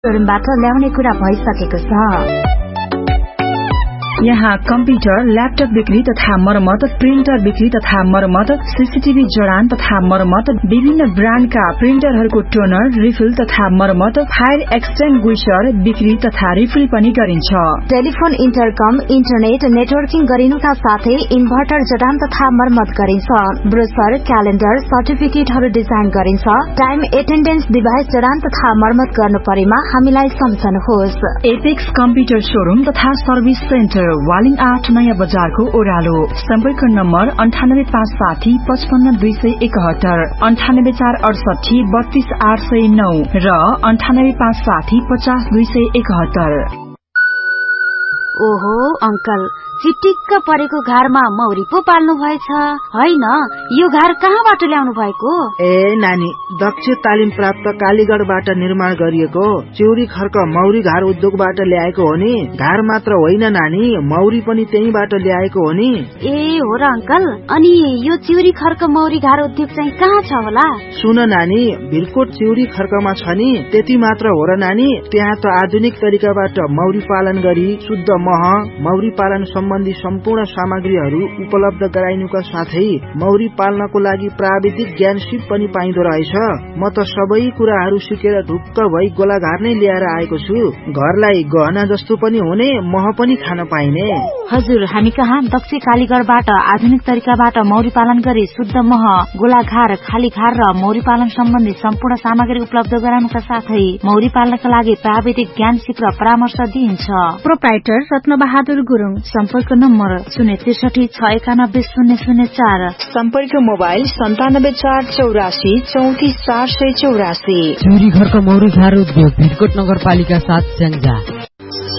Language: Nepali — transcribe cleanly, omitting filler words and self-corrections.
शोरूमबाट ल्याउने कुरा भइसकेको छ। यहाँ कम्प्युटर, ल्यापटप बिक्री तथा मरम्मत, प्रिन्टर बिक्री तथा मरम्मत, सीसीटीभी जडान तथा मरम्मत, विभिन्न ब्रान्डका प्रिन्टरहरूको टोनर, रिफिल तथा मरम्मत, फायर एक्सटिंग्विशर बिक्री तथा रिफिल पनि गरिन्छ। टेलिफोन, इन्टरकम, इन्टरनेट नेटवर्किङ गरिनुका साथै इन्भर्टर जडान तथा मरम्मत गरिन्छ। ब्रोशर, क्यालेन्डर, सर्टिफिकेटहरू डिजाइन गरिन्छ। टाइम एटेन्डेन्स डिभाइस जडान तथा मरम्मत गर्नु परेमा हामीलाई सम्झनुहोस्। एपेक्स कम्प्युटर शोरूम तथा सर्भिस सेन्टर, वालिङ 8 नयाँ बजारको ओह्रालो। सम्पर्क नम्बर 9857 55271, 98468 32809 र 98560 50271। ओहो अंकल, चिटिक्क परेको घरमा मौरी पो पाल्नु भएछ हैन? यो घर कहाँबाट ल्याउनु भएको? ए नानी, दक्ष तालिम प्राप्त कालीगढबाट निर्माण गरिएको चिउरी खर्क मौरी घर उद्योगबाट ल्याएको हो नि। घर मात्र होइन नानी, मौरी पनि त्यहीबाट ल्याएको हो नि। ए हो र अंकल, अनि यो चिउरी खर्क मौरी घर उद्योग चाहिँ कहाँ छ होला? सुन नानी, भिरकोट चिउरी खर्कमा छ नि। त्यति मात्र हो र नानी, त्यहाँ त आधुनिक तरिकाबाट मौरी पालन गरी शुद्ध मह, मौरी पालन सम्बन्धी सम्पूर्ण सामग्रीहरू उपलब्ध गराइनुका साथै मौरी पाल्नको लागि प्राविधिक ज्ञान सिप पनि पाइँदो रहेछ। म त सबै कुराहरू सिकेर ढुक्क भई गोलाघार नै ल्याएर आएको छु। घरलाई गहना जस्तो पनि हुने, मह पनि खान पाइने। हजुर, हामी कहाँ दक्ष कालीगढबाट आधुनिक तरिकाबाट मौरी पालन गरी शुद्ध मह, गोलाघार, खाली घार र मौरी पालन सम्बन्धी सम्पूर्ण सामग्री उपलब्ध गराउनका साथै मौरी पाल्नका लागि प्राविधिक ज्ञान सिप र परामर्श दिइन्छ। प्रोप्राइटर रत्नबहादुर गुरुङ। सम्पर्क नम्बर 063 691 004। सम्पर्क मोबाइल 97 484 34 484। चिउरी खर्क मौरी घर उद्योग, भिरकोट नगरपालिका 7 स्याङ्जा।